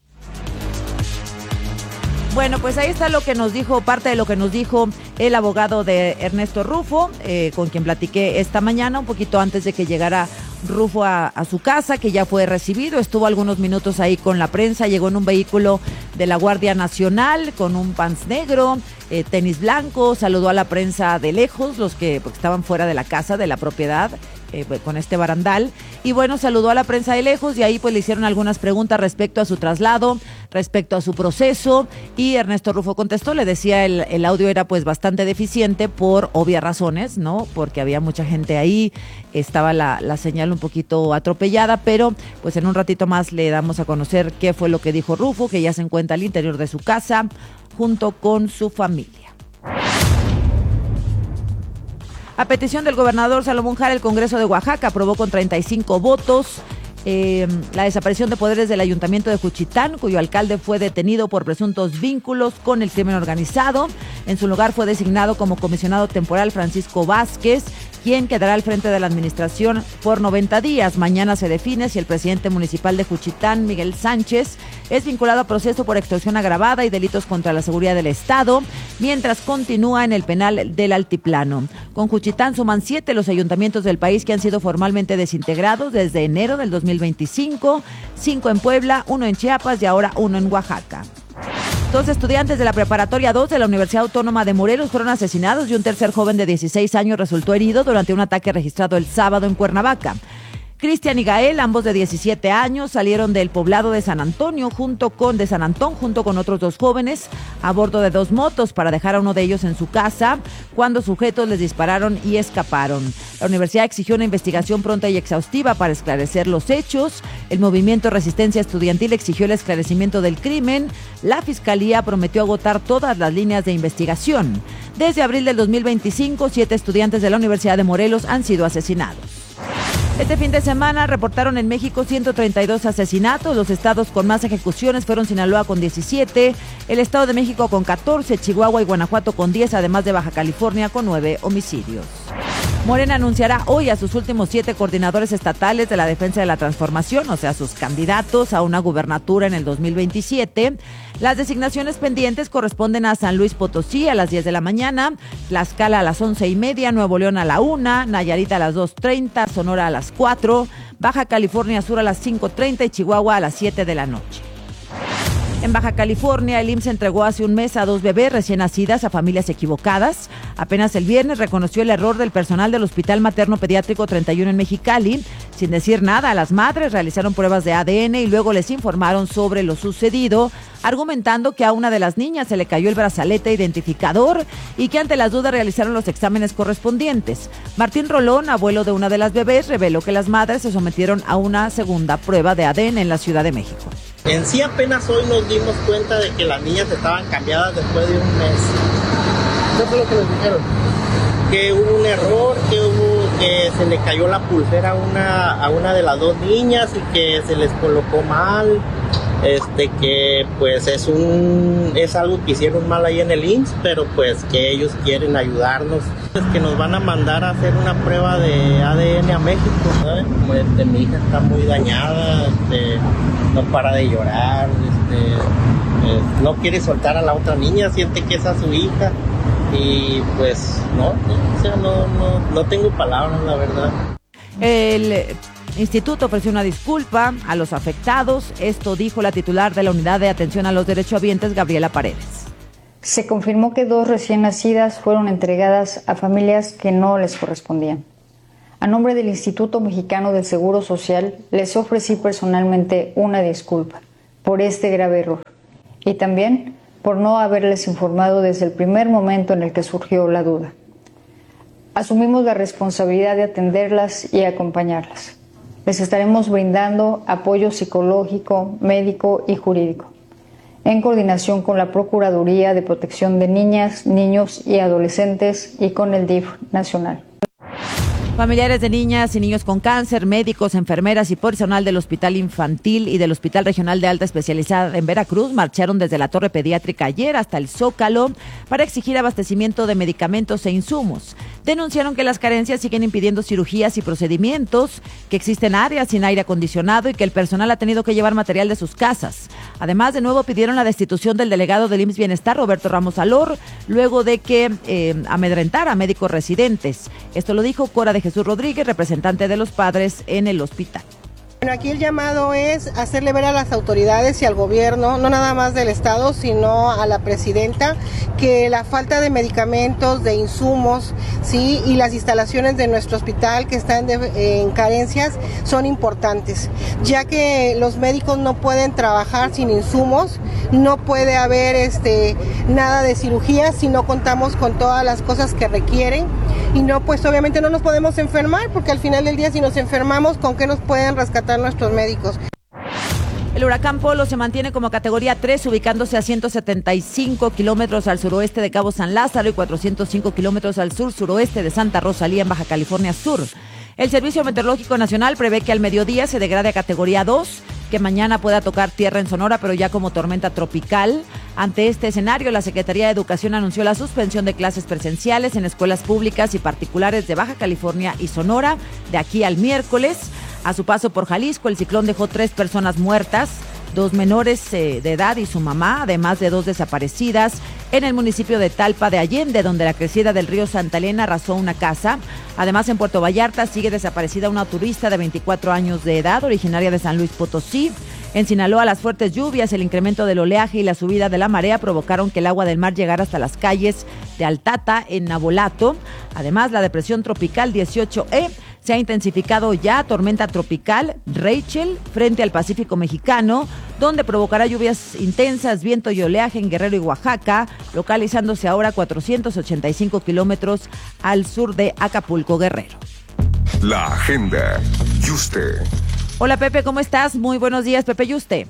Bueno, pues ahí está lo que nos dijo, parte de lo que nos dijo el abogado de Ernesto Rufo, eh, con quien platiqué esta mañana, un poquito antes de que llegara Rufo a, a su casa, que ya fue recibido. Estuvo algunos minutos ahí con la prensa, llegó en un vehículo de la Guardia Nacional con un pants negro, eh, tenis blanco, saludó a la prensa de lejos, los que pues, estaban fuera de la casa, de la propiedad, eh, con este barandal, y bueno, saludó a la prensa de lejos, y ahí pues le hicieron algunas preguntas respecto a su traslado, respecto a su proceso, y Ernesto Rufo contestó. Le decía, el, el audio era pues bastante deficiente por obvias razones, ¿no? Porque había mucha gente ahí, estaba la, la señal un poquito atropellada, pero pues en un ratito más le damos a conocer qué fue lo que dijo Rufo, que ya se encuentra al interior de su casa junto con su familia. A petición del gobernador Salomón Jara, el Congreso de Oaxaca aprobó con treinta y cinco votos eh, la desaparición de poderes del Ayuntamiento de Juchitán, cuyo alcalde fue detenido por presuntos vínculos con el crimen organizado. En su lugar fue designado como comisionado temporal Francisco Vázquez, quien quedará al frente de la administración por noventa días. Mañana se define si el presidente municipal de Juchitán, Miguel Sánchez, es vinculado a proceso por extorsión agravada y delitos contra la seguridad del Estado, mientras continúa en el penal del Altiplano. Con Juchitán suman siete los ayuntamientos del país que han sido formalmente desintegrados desde enero del dos mil veinticinco, cinco en Puebla, uno en Chiapas y ahora uno en Oaxaca. Dos estudiantes de la Preparatoria dos de la Universidad Autónoma de Morelos fueron asesinados y un tercer joven de dieciséis años resultó herido durante un ataque registrado el sábado en Cuernavaca. Cristian y Gael, ambos de diecisiete años, salieron del poblado de San Antonio junto con de San Antón junto con otros dos jóvenes a bordo de dos motos para dejar a uno de ellos en su casa cuando sujetos les dispararon y escaparon. La universidad exigió una investigación pronta y exhaustiva para esclarecer los hechos. El movimiento Resistencia Estudiantil exigió el esclarecimiento del crimen. La fiscalía prometió agotar todas las líneas de investigación. Desde abril del dos mil veinticinco, siete estudiantes de la Universidad de Morelos han sido asesinados. Este fin de semana reportaron en México ciento treinta y dos asesinatos. Los estados con más ejecuciones fueron Sinaloa con diecisiete, el Estado de México con catorce, Chihuahua y Guanajuato con diez, además de Baja California con nueve homicidios. Morena anunciará hoy a sus últimos siete coordinadores estatales de la defensa de la transformación, o sea, sus candidatos a una gubernatura en el dos mil veintisiete. Las designaciones pendientes corresponden a San Luis Potosí a las diez de la mañana, Tlaxcala a las once y media, Nuevo León a la una, Nayarit a las dos treinta, Sonora a las cuatro, Baja California Sur a las cinco treinta y Chihuahua a las siete de la noche. En Baja California, el I M S S entregó hace un mes a dos bebés recién nacidas a familias equivocadas. Apenas el viernes reconoció el error del personal del Hospital Materno Pediátrico treinta y uno en Mexicali. Sin decir nada a las madres, realizaron pruebas de A D N y luego les informaron sobre lo sucedido, argumentando que a una de las niñas se le cayó el brazalete identificador y que ante las dudas realizaron los exámenes correspondientes. Martín Rolón, abuelo de una de las bebés, reveló que las madres se sometieron a una segunda prueba de A D N en la Ciudad de México. En sí apenas hoy nos dimos cuenta de que las niñas estaban cambiadas después de un mes. ¿Qué fue lo que les dijeron? Que hubo un error, que hubo que se le cayó la pulsera a una, a una de las dos niñas y que se les colocó mal. Este que pues es un es algo que hicieron mal ahí en el I M S S, pero pues que ellos quieren ayudarnos. Es que nos van a mandar a hacer una prueba de A D N a México, ¿sabes? Como este, mi hija está muy dañada, este, no para de llorar. Este, este, eh, no quiere soltar a la otra niña, siente que es a su hija y pues no, no o sea, no, no, no tengo palabras, la verdad. El instituto ofreció una disculpa a los afectados. Esto dijo la titular de la Unidad de Atención a los Derechohabientes, Gabriela Paredes. Se confirmó que dos recién nacidas fueron entregadas a familias que no les correspondían. A nombre del Instituto Mexicano del Seguro Social, les ofrecí personalmente una disculpa por este grave error y también por no haberles informado desde el primer momento en el que surgió la duda. Asumimos la responsabilidad de atenderlas y acompañarlas. Les estaremos brindando apoyo psicológico, médico y jurídico, en coordinación con la Procuraduría de Protección de Niñas, Niños y Adolescentes y con el D I F nacional. Familiares de niñas y niños con cáncer, médicos, enfermeras y personal del Hospital Infantil y del Hospital Regional de Alta Especialidad en Veracruz marcharon desde la Torre Pediátrica ayer hasta el Zócalo para exigir abastecimiento de medicamentos e insumos. Denunciaron que las carencias siguen impidiendo cirugías y procedimientos, que existen áreas sin aire acondicionado y que el personal ha tenido que llevar material de sus casas. Además, de nuevo pidieron la destitución del delegado del I M S S Bienestar, Roberto Ramos Alor, luego de que eh, amedrentara a médicos residentes. Esto lo dijo Cora de Jesús Rodríguez, representante de los padres en el hospital. Bueno, aquí el llamado es hacerle ver a las autoridades y al gobierno, no nada más del estado, sino a la presidenta, que la falta de medicamentos, de insumos, sí, y las instalaciones de nuestro hospital que están de, en carencias son importantes, ya que los médicos no pueden trabajar sin insumos, no puede haber este nada de cirugía si no contamos con todas las cosas que requieren. Y no, pues obviamente no nos podemos enfermar, porque al final del día si nos enfermamos, ¿con qué nos pueden rescatar nuestros médicos? El huracán Polo se mantiene como categoría tres, ubicándose a ciento setenta y cinco kilómetros al suroeste de Cabo San Lázaro y cuatrocientos cinco kilómetros al sur-suroeste de Santa Rosalía, en Baja California Sur. El Servicio Meteorológico Nacional prevé que al mediodía se degrade a categoría dos, que mañana pueda tocar tierra en Sonora, pero ya como tormenta tropical. Ante este escenario, la Secretaría de Educación anunció la suspensión de clases presenciales en escuelas públicas y particulares de Baja California y Sonora de aquí al miércoles. A su paso por Jalisco, el ciclón dejó tres personas muertas, dos menores eh, de edad y su mamá, además de dos desaparecidas en el municipio de Talpa de Allende, donde la crecida del río Santa Elena arrasó una casa. Además, en Puerto Vallarta sigue desaparecida una turista de veinticuatro años de edad, originaria de San Luis Potosí. En Sinaloa, las fuertes lluvias, el incremento del oleaje y la subida de la marea provocaron que el agua del mar llegara hasta las calles de Altata, en Nabolato. Además, la depresión tropical dieciocho E se ha intensificado ya, tormenta tropical Rachel, frente al Pacífico mexicano, donde provocará lluvias intensas, viento y oleaje en Guerrero y Oaxaca, localizándose ahora a cuatrocientos ochenta y cinco kilómetros al sur de Acapulco, Guerrero. La agenda. Yuste. Hola Pepe, ¿cómo estás? Muy buenos días, Pepe Yuste.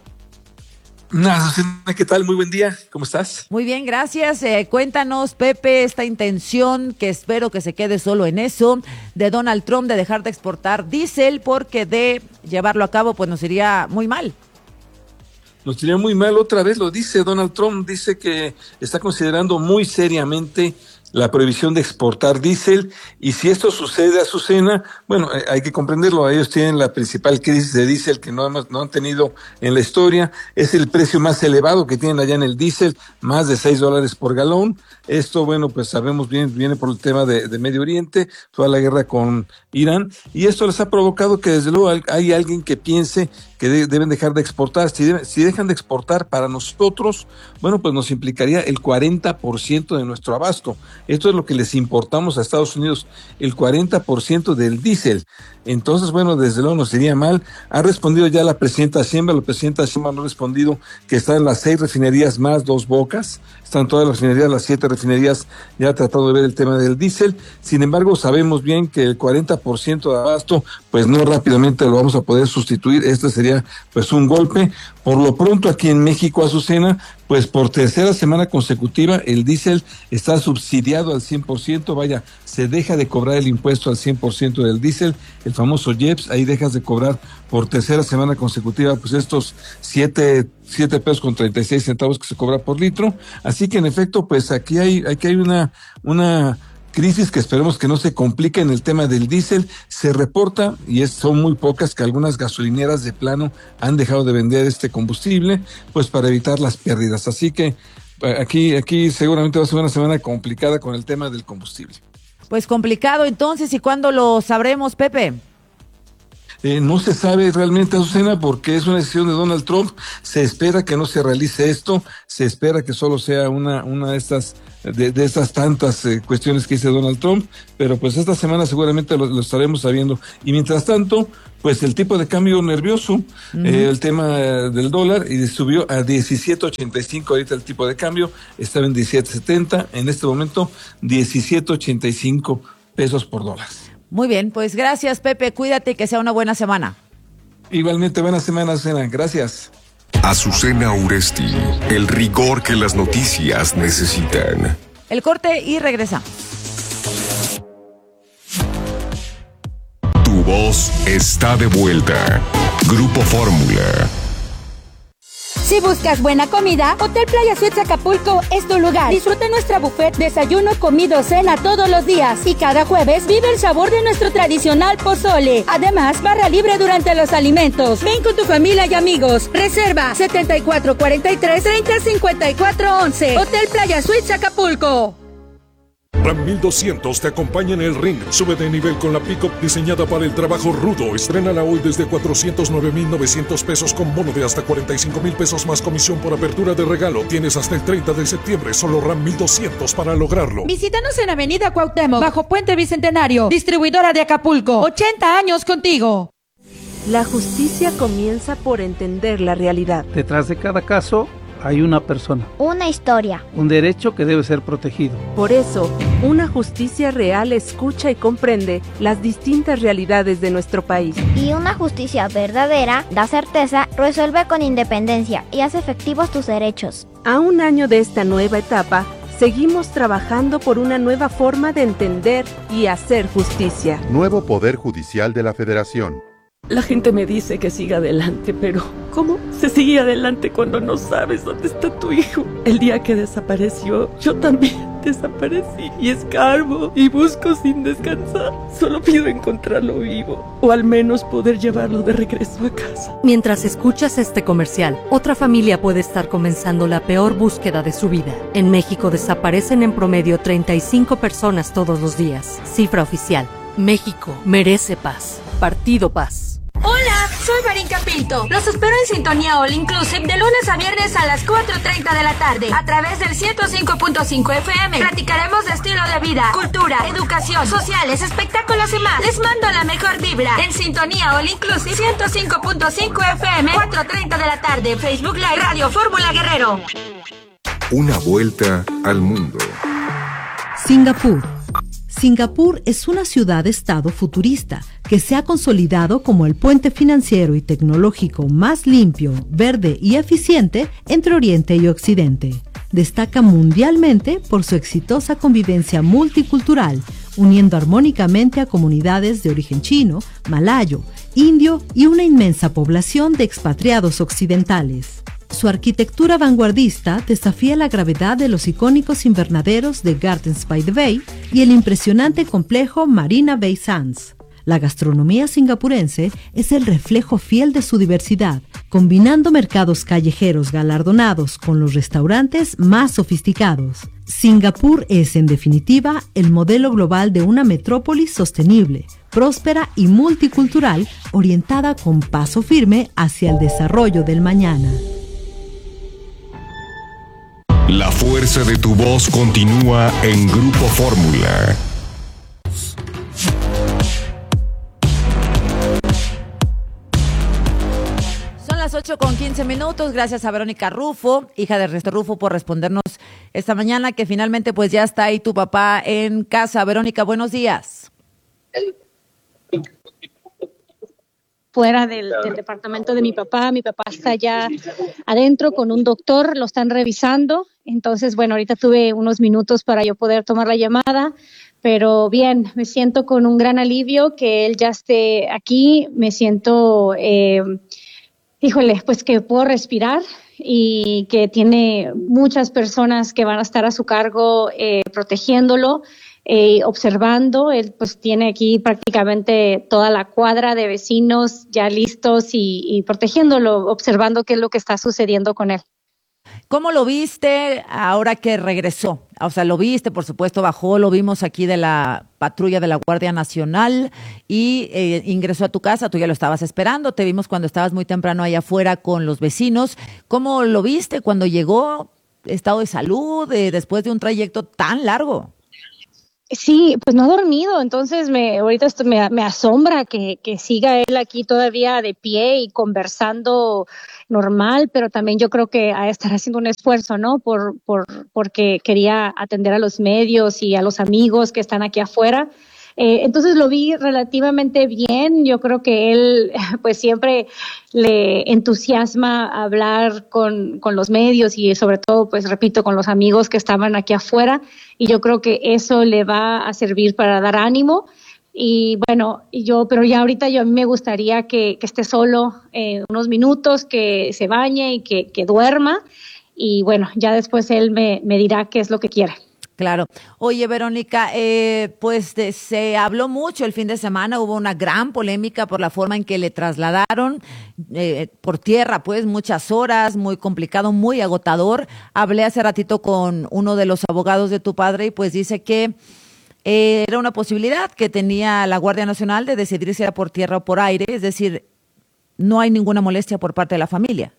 ¿Qué tal? Muy buen día, ¿cómo estás? Muy bien, gracias. Eh, cuéntanos, Pepe, esta intención, que espero que se quede solo en eso, de Donald Trump de dejar de exportar diésel, porque de llevarlo a cabo pues nos iría muy mal. Nos iría muy mal, otra vez lo dice Donald Trump, dice que está considerando muy seriamente la prohibición de exportar diésel, y si esto sucede, Azucena, bueno, eh, hay que comprenderlo, ellos tienen la principal crisis de diésel que no, hemos, no han tenido en la historia, es el precio más elevado que tienen allá en el diésel, más de seis dólares por galón. Esto, bueno, pues sabemos bien, viene por el tema de, de Medio Oriente, toda la guerra con Irán, y esto les ha provocado que desde luego hay alguien que piense que de, deben dejar de exportar. Si, de, si dejan de exportar para nosotros, bueno, pues nos implicaría el cuarenta por ciento de nuestro abasto. Esto es lo que les importamos a Estados Unidos, el cuarenta por ciento del diésel. Entonces, bueno, desde luego nos iría mal. Ha respondido ya la presidenta Sheinbaum, la presidenta Sheinbaum ha respondido que están las seis refinerías más Dos Bocas, están todas las refinerías, las siete refinerías ya tratando de ver el tema del diésel. Sin embargo, sabemos bien que el cuarenta por ciento de abasto, pues no rápidamente lo vamos a poder sustituir. Este sería pues un golpe. Por lo pronto aquí en México, Azucena, pues por tercera semana consecutiva el diésel está subsidiado al cien por ciento, vaya, se deja de cobrar el impuesto al cien por ciento del diésel, el famoso I E P S, ahí dejas de cobrar por tercera semana consecutiva pues estos siete, siete pesos con treinta y seis centavos que se cobra por litro. Así que en efecto, pues aquí hay, aquí hay una, una crisis que esperemos que no se complique en el tema del diésel. Se reporta, y es, son muy pocas, que algunas gasolineras de plano han dejado de vender este combustible, pues para evitar las pérdidas. Así que aquí, aquí seguramente va a ser una semana complicada con el tema del combustible. Pues complicado entonces, ¿y cuándo lo sabremos, Pepe? Eh, no se sabe realmente, Azucena, porque es una decisión de Donald Trump. Se espera que no se realice esto, se espera que solo sea una, una de estas de, de estas tantas eh, cuestiones que dice Donald Trump, pero pues esta semana seguramente lo, lo estaremos sabiendo. Y mientras tanto, pues el tipo de cambio nervioso, uh-huh. eh, el tema eh, del dólar, y subió a diecisiete ochenta y cinco ahorita el tipo de cambio, estaba en diecisiete setenta, en este momento diecisiete ochenta y cinco pesos por dólar. Muy bien, pues gracias, Pepe, cuídate y que sea una buena semana. Igualmente, buena semana, Azucena, gracias. Azucena Uresti, el rigor que las noticias necesitan. El corte y regresamos. Tu voz está de vuelta. Grupo Fórmula. Si buscas buena comida, Hotel Playa Suites Acapulco es tu lugar. Disfruta nuestra buffet, desayuno, comido, cena todos los días. Y cada jueves vive el sabor de nuestro tradicional pozole. Además, barra libre durante los alimentos. Ven con tu familia y amigos. Reserva setenta y cuatro cuarenta y tres, treinta cincuenta y cuatro once. Hotel Playa Suites Acapulco. Ram mil doscientos te acompaña en el ring. Sube de nivel con la pick-up diseñada para el trabajo rudo. Estrénala hoy desde cuatrocientos nueve mil novecientos pesos con bono de hasta cuarenta y cinco mil pesos más comisión por apertura de regalo. Tienes hasta el treinta de septiembre. Solo Ram mil doscientos para lograrlo. Visítanos en Avenida Cuauhtémoc, bajo Puente Bicentenario. Distribuidora de Acapulco. ochenta años contigo. La justicia comienza por entender la realidad. Detrás de cada caso hay una persona, una historia, un derecho que debe ser protegido. Por eso, una justicia real escucha y comprende las distintas realidades de nuestro país. Y una justicia verdadera da certeza, resuelve con independencia y hace efectivos tus derechos. A un año de esta nueva etapa, seguimos trabajando por una nueva forma de entender y hacer justicia. Nuevo Poder Judicial de la Federación. La gente me dice que siga adelante, pero ¿cómo se sigue adelante cuando no sabes dónde está tu hijo? El día que desapareció, yo también desaparecí y escarbo y busco sin descansar. Solo pido encontrarlo vivo o al menos poder llevarlo de regreso a casa. Mientras escuchas este comercial, otra familia puede estar comenzando la peor búsqueda de su vida. En México desaparecen en promedio treinta y cinco personas todos los días. Cifra oficial. México merece paz. Partido Paz. Hola, soy Marinka Pinto. Los espero en Sintonía All Inclusive de lunes a viernes a las cuatro treinta de la tarde a través del ciento cinco punto cinco F M. Platicaremos de estilo de vida, cultura, educación, sociales, espectáculos y más. Les mando la mejor vibra en Sintonía All Inclusive ciento cinco punto cinco F M, cuatro treinta de la tarde, Facebook Live, Radio Fórmula Guerrero. Una vuelta al mundo. Singapur. Singapur es una ciudad-estado futurista que se ha consolidado como el puente financiero y tecnológico más limpio, verde y eficiente entre Oriente y Occidente. Destaca mundialmente por su exitosa convivencia multicultural, uniendo armónicamente a comunidades de origen chino, malayo, indio y una inmensa población de expatriados occidentales. Su arquitectura vanguardista desafía la gravedad de los icónicos invernaderos de Gardens by the Bay y el impresionante complejo Marina Bay Sands. La gastronomía singapurense es el reflejo fiel de su diversidad, combinando mercados callejeros galardonados con los restaurantes más sofisticados. Singapur es, en definitiva, el modelo global de una metrópolis sostenible, próspera y multicultural, orientada con paso firme hacia el desarrollo del mañana. La fuerza de tu voz continúa en Grupo Fórmula. Son las ocho con quince minutos. Gracias a Verónica Rufo, hija de Ernesto Rufo, por respondernos esta mañana, que finalmente pues ya está ahí tu papá en casa. Verónica, buenos días. Fuera del, del departamento de mi papá, mi papá está ya adentro con un doctor, lo están revisando, entonces bueno, ahorita tuve unos minutos para yo poder tomar la llamada, pero bien, me siento con un gran alivio que él ya esté aquí, me siento, eh, híjole, pues que puedo respirar y que tiene muchas personas que van a estar a su cargo eh, protegiéndolo. eh, observando. Él pues tiene aquí prácticamente toda la cuadra de vecinos ya listos y, y protegiéndolo, observando qué es lo que está sucediendo con él. ¿Cómo lo viste ahora que regresó? O sea, lo viste, por supuesto, bajó, lo vimos aquí de la patrulla de la Guardia Nacional y eh, ingresó a tu casa, tú ya lo estabas esperando, te vimos cuando estabas muy temprano allá afuera con los vecinos. ¿Cómo lo viste cuando llegó? ¿Estado de salud eh, después de un trayecto tan largo? Sí, pues no ha dormido, entonces me ahorita esto me, me asombra que, que siga él aquí todavía de pie y conversando normal, pero también yo creo que a estar haciendo un esfuerzo, ¿no? Por, por, porque quería atender a los medios y a los amigos que están aquí afuera. Eh, entonces lo vi relativamente bien. Yo creo que él pues siempre le entusiasma hablar con, con los medios y sobre todo, pues repito, con los amigos que estaban aquí afuera, y yo creo que eso le va a servir para dar ánimo. Y bueno, yo, pero ya ahorita yo a mí me gustaría que, que esté solo eh, unos minutos, que se bañe y que, que duerma, y bueno, ya después él me, me dirá qué es lo que quiere. Claro. Oye, Verónica, eh, pues de, se habló mucho el fin de semana, hubo una gran polémica por la forma en que le trasladaron eh, por tierra, pues muchas horas, muy complicado, muy agotador. Hablé hace ratito con uno de los abogados de tu padre y pues dice que eh, era una posibilidad que tenía la Guardia Nacional de decidir si era por tierra o por aire, es decir, no hay ninguna molestia por parte de la familia.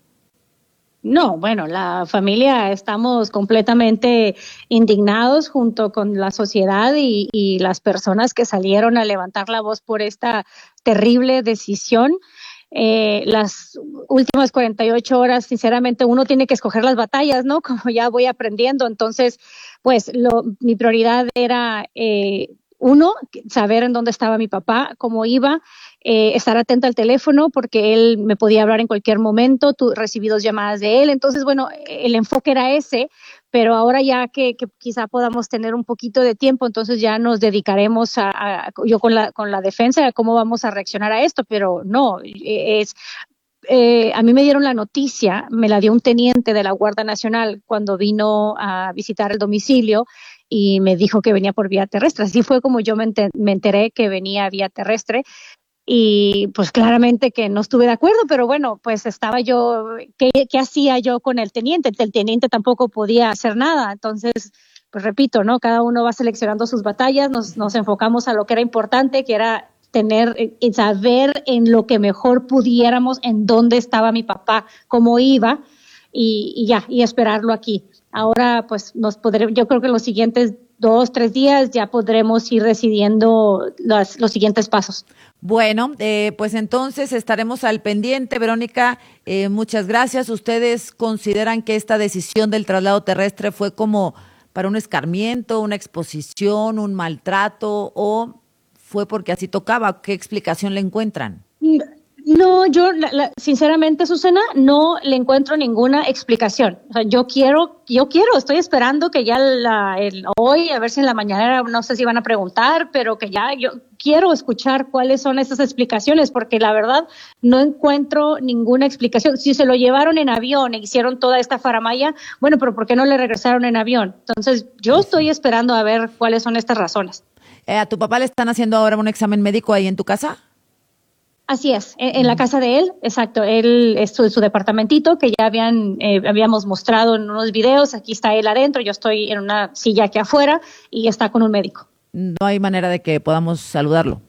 No, bueno, la familia estamos completamente indignados junto con la sociedad y, y las personas que salieron a levantar la voz por esta terrible decisión. Eh, las últimas cuarenta y ocho horas, sinceramente, uno tiene que escoger las batallas, ¿no? Como ya voy aprendiendo. Entonces, pues lo, mi prioridad era, eh, uno, saber en dónde estaba mi papá, cómo iba. Eh, estar atenta al teléfono porque él me podía hablar en cualquier momento, tu, recibí dos llamadas de él, entonces bueno, el enfoque era ese, pero ahora ya que, que quizá podamos tener un poquito de tiempo, entonces ya nos dedicaremos a, a yo con la, con la defensa, a cómo vamos a reaccionar a esto, pero no, es... Eh, a mí me dieron la noticia, me la dio un teniente de la Guardia Nacional cuando vino a visitar el domicilio y me dijo que venía por vía terrestre, así fue como yo me, enter- me enteré que venía vía terrestre. Y pues claramente que no estuve de acuerdo, pero bueno, pues estaba yo, ¿qué, qué hacía yo con el teniente? El teniente tampoco podía hacer nada, entonces, pues repito, ¿no? Cada uno va seleccionando sus batallas, nos, nos enfocamos a lo que era importante, que era tener, eh, saber en lo que mejor pudiéramos, en dónde estaba mi papá, cómo iba, y, y ya, y esperarlo aquí. Ahora, pues, nos podremos, yo creo que en los siguientes dos, tres días ya podremos ir decidiendo los, los siguientes pasos. Bueno, eh, pues entonces estaremos al pendiente, Verónica, eh, muchas gracias. ¿Ustedes consideran que esta decisión del traslado terrestre fue como para un escarmiento, una exposición, un maltrato, o fue porque así tocaba? ¿Qué explicación le encuentran? No, yo la, la, sinceramente, Susana, no le encuentro ninguna explicación. O sea, yo quiero, yo quiero, estoy esperando que ya la, el, hoy, a ver si en la mañana, no sé si van a preguntar, pero que ya yo quiero escuchar cuáles son esas explicaciones, porque la verdad no encuentro ninguna explicación. Si se lo llevaron en avión e hicieron toda esta faramaya, bueno, pero ¿por qué no le regresaron en avión? Entonces, yo estoy esperando a ver cuáles son estas razones. Eh, ¿A tu papá le están haciendo ahora un examen médico ahí en tu casa? Así es, en, en la casa de él, exacto, él es su, su departamentito que ya habían eh, habíamos mostrado en unos videos, aquí está él adentro, yo estoy en una silla aquí afuera y está con un médico. No hay manera de que podamos saludarlo.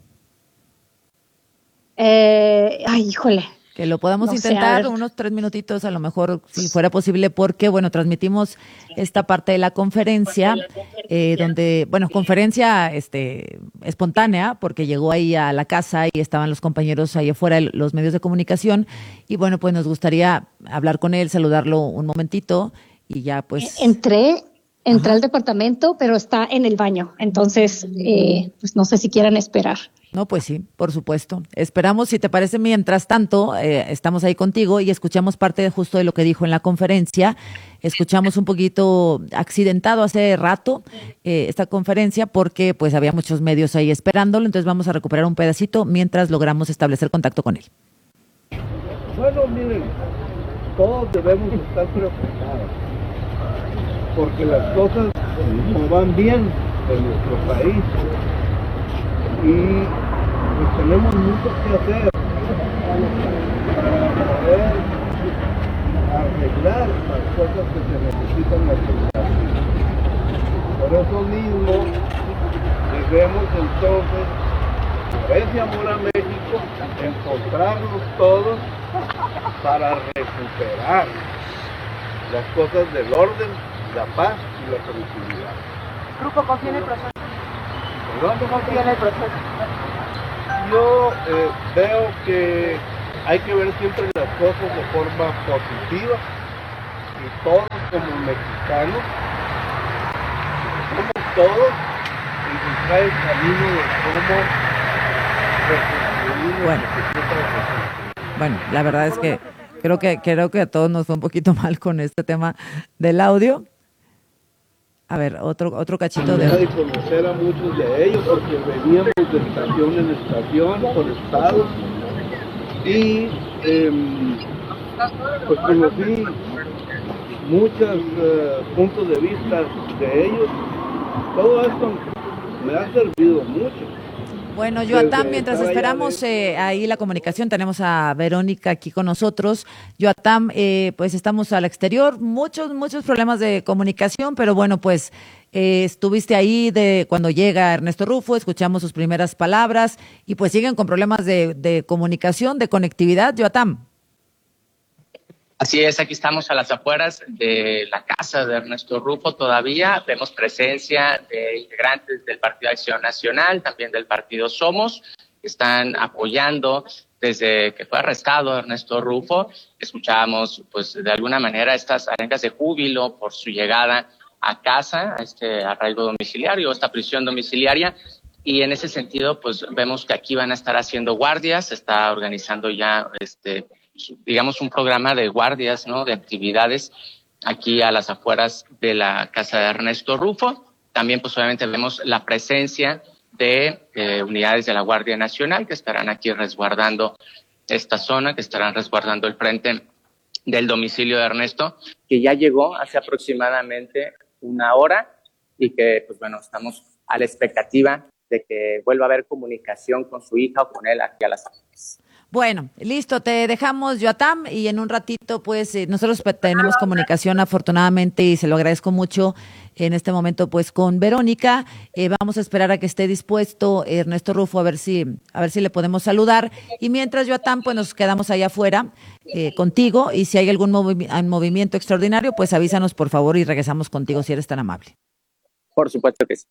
Eh, ay, híjole. Que lo podamos no intentar sé, unos tres minutitos, a lo mejor, si fuera posible, porque, bueno, transmitimos esta parte de la conferencia, eh, donde, bueno, conferencia este espontánea, porque llegó ahí a la casa y estaban los compañeros ahí afuera, los medios de comunicación, y bueno, pues nos gustaría hablar con él, saludarlo un momentito, y ya pues... Entré, entré al departamento, pero está en el baño, entonces, eh, pues no sé si quieran esperar. No, pues sí, por supuesto. Esperamos, si te parece, mientras tanto, eh, estamos ahí contigo y escuchamos parte de justo de lo que dijo en la conferencia. Escuchamos un poquito accidentado hace rato eh, esta conferencia porque pues había muchos medios ahí esperándolo, entonces vamos a recuperar un pedacito mientras logramos establecer contacto con él. Bueno, miren, todos debemos estar preocupados porque las cosas no van bien de nuestro país. Y pues tenemos mucho que hacer para poder arreglar las cosas que se necesitan arreglar. Por eso mismo debemos entonces, por ese amor a México, encontrarnos todos para recuperar las cosas del orden, la paz y la tranquilidad. ¿Grupo confía en el proceso? ¿Perdón? ¿Confía en el proceso? Yo eh, veo que hay que ver siempre las cosas de forma positiva y todos como mexicanos, somos todos, y buscar el camino de cómo reconstruir bueno. bueno, la verdad es que creo que creo que a todos nos fue un poquito mal con este tema del audio. A ver, otro otro cachito de... de conocer a muchos de ellos porque veníamos de estación en estación por estados y eh, pues conocí muchos uh, puntos de vista de ellos. Todo esto me ha servido mucho. Bueno, Yoatam, mientras esperamos eh, ahí la comunicación, tenemos a Verónica aquí con nosotros. Yoatam, eh, pues estamos al exterior, muchos, muchos problemas de comunicación, pero bueno, pues eh, estuviste ahí de cuando llega Ernesto Rufo, escuchamos sus primeras palabras y pues siguen con problemas de, de comunicación, de conectividad, Yoatam. Así es, aquí estamos a las afueras de la casa de Ernesto Rufo todavía. Vemos presencia de integrantes del Partido Acción Nacional, también del Partido Somos, que están apoyando desde que fue arrestado Ernesto Rufo. Escuchábamos, pues, de alguna manera estas arengas de júbilo por su llegada a casa, a este arraigo domiciliario, esta prisión domiciliaria. Y en ese sentido, pues, vemos que aquí van a estar haciendo guardias, se está organizando ya, este, digamos, un programa de guardias, ¿no?, de actividades aquí a las afueras de la casa de Ernesto Rufo. También, pues, obviamente vemos la presencia de eh, unidades de la Guardia Nacional que estarán aquí resguardando esta zona, que estarán resguardando el frente del domicilio de Ernesto, que ya llegó hace aproximadamente una hora y que, pues bueno, estamos a la expectativa de que vuelva a haber comunicación con su hija o con él aquí a las afueras. Bueno, listo, te dejamos, Yoatam, y en un ratito, pues, eh, nosotros tenemos comunicación afortunadamente y se lo agradezco mucho en este momento, pues, con Verónica. Eh, vamos a esperar a que esté dispuesto Ernesto Rufo a ver si, a ver si le podemos saludar. Y mientras, Yoatam, pues, nos quedamos allá afuera eh, contigo y si hay algún movi- movimiento extraordinario, pues, avísanos, por favor, y regresamos contigo si eres tan amable. Por supuesto que sí.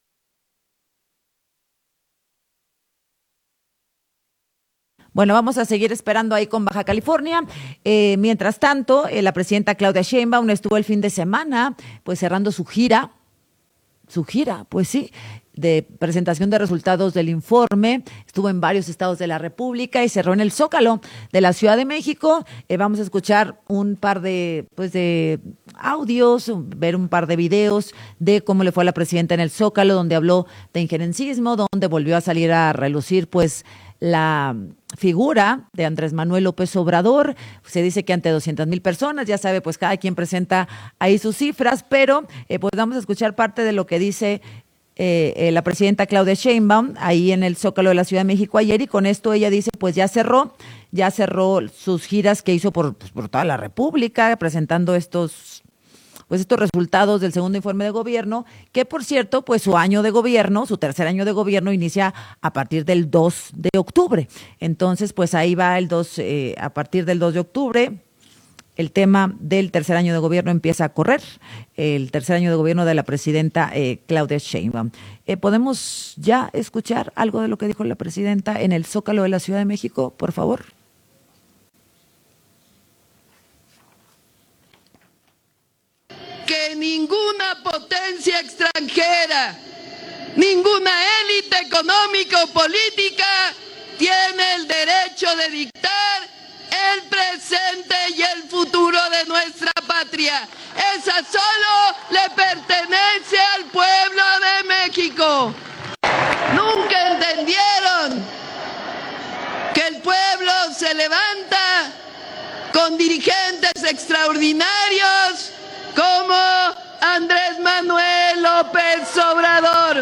Bueno, vamos a seguir esperando ahí con Baja California. Eh, mientras tanto, eh, la presidenta Claudia Sheinbaum estuvo el fin de semana, pues cerrando su gira, su gira, pues sí, de presentación de resultados del informe. Estuvo en varios estados de la República y cerró en el Zócalo de la Ciudad de México. Eh, vamos a escuchar un par de, pues, de audios, ver un par de videos de cómo le fue a la presidenta en el Zócalo, donde habló de injerencismo, donde volvió a salir a relucir, pues, la figura de Andrés Manuel López Obrador. Se dice que ante doscientas mil personas, ya sabe, pues cada quien presenta ahí sus cifras, pero eh, pues vamos a escuchar parte de lo que dice eh, eh, la presidenta Claudia Sheinbaum ahí en el Zócalo de la Ciudad de México ayer, y con esto ella dice, pues ya cerró, ya cerró sus giras que hizo por, pues, por toda la República, presentando estos pues estos resultados del segundo informe de gobierno, que por cierto, pues su año de gobierno, su tercer año de gobierno inicia a partir del dos de octubre. Entonces, pues ahí va el dos, eh, a partir del dos de octubre, el tema del tercer año de gobierno empieza a correr, el tercer año de gobierno de la presidenta eh, Claudia Sheinbaum. Eh, ¿Podemos ya escuchar algo de lo que dijo la presidenta en el Zócalo de la Ciudad de México, por favor? Que ninguna potencia extranjera, ninguna élite económica o política tiene el derecho de dictar el presente y el futuro de nuestra patria. Esa solo le pertenece al pueblo de México. Nunca entendieron que el pueblo se levanta con dirigentes extraordinarios como Andrés Manuel López Obrador.